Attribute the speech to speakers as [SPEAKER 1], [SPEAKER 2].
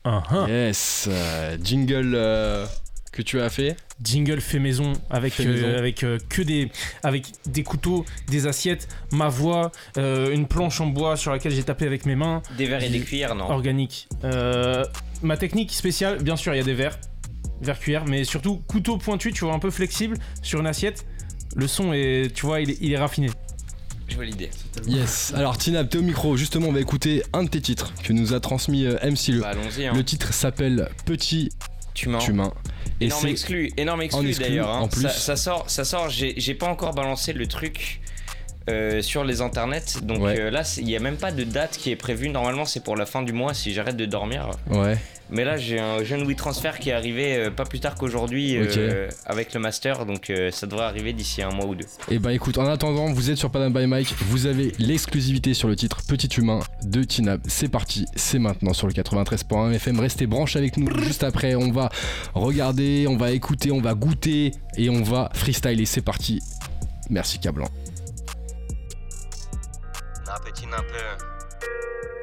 [SPEAKER 1] Yes, jingle que tu as fait.
[SPEAKER 2] Jingle fait maison avec des couteaux, des assiettes, ma voix, une planche en bois sur laquelle j'ai tapé avec mes mains.
[SPEAKER 3] Des verres et des cuillères, non?
[SPEAKER 2] Organique. Ma technique spéciale, bien sûr, il y a des verres cuillère, mais surtout couteau pointu, tu vois, un peu flexible sur une assiette. Le son est, tu vois, il est raffiné.
[SPEAKER 3] Je vois l'idée.
[SPEAKER 1] Yes. Alors Tinab, t'es au micro. Justement, on va écouter un de tes titres que nous a transmis MC.
[SPEAKER 3] Allons-y.
[SPEAKER 1] Le titre s'appelle Petit Humain.
[SPEAKER 3] Énorme exclu d'ailleurs.
[SPEAKER 1] En plus.
[SPEAKER 3] Ça sort. J'ai pas encore balancé le truc sur les internets. Donc là, il n'y a même pas de date qui est prévue. Normalement, c'est pour la fin du mois si j'arrête de dormir.
[SPEAKER 1] Ouais.
[SPEAKER 3] Mais là, j'ai un jeune WeTransfer qui est arrivé pas plus tard qu'aujourd'hui avec le master. Donc ça devrait arriver d'ici un mois ou deux.
[SPEAKER 1] Et bah écoute, en attendant, vous êtes sur Panam by Mike. Vous avez l'exclusivité sur le titre Petit Humain de Tinab. C'est parti, c'est maintenant sur le 93.1 FM. Restez branchés avec nous. Juste après, on va regarder, on va écouter, on va goûter et on va freestyler. C'est parti. Merci Cablan.
[SPEAKER 4] Un petit un peu.